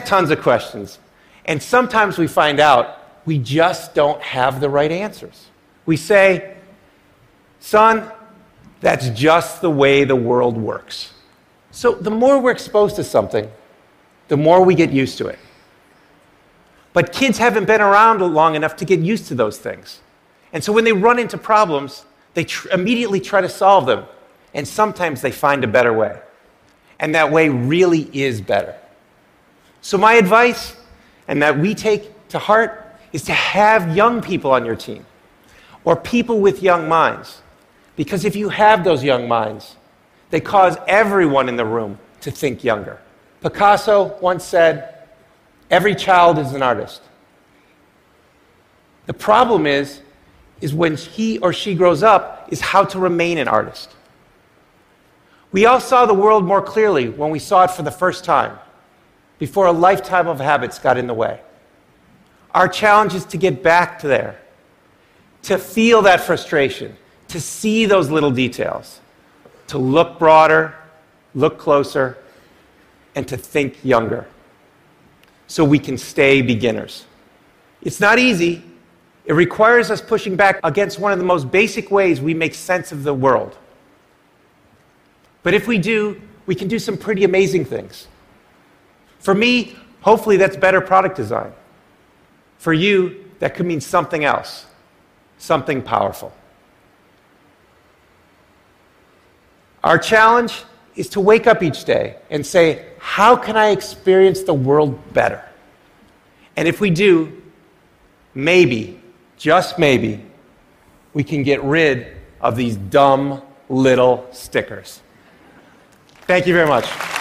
tons of questions. And sometimes we find out we just don't have the right answers. We say, son, that's just the way the world works. So the more we're exposed to something, the more we get used to it. But kids haven't been around long enough to get used to those things. And so when they run into problems, they immediately try to solve them. And sometimes they find a better way. And that way really is better. So my advice, and that we take to heart, is to have young people on your team, or people with young minds. Because if you have those young minds, they cause everyone in the room to think younger. Picasso once said, every child is an artist. The problem is when he or she grows up, is how to remain an artist. We all saw the world more clearly when we saw it for the first time, before a lifetime of habits got in the way. Our challenge is to get back to there, to feel that frustration, to see those little details, to look broader, look closer, and to think younger, so we can stay beginners. It's not easy. It requires us pushing back against one of the most basic ways we make sense of the world. But if we do, we can do some pretty amazing things. For me, hopefully that's better product design. For you, that could mean something else, something powerful. Our challenge is to wake up each day and say, how can I experience the world better? And if we do, maybe, just maybe, we can get rid of these dumb little stickers. Thank you very much.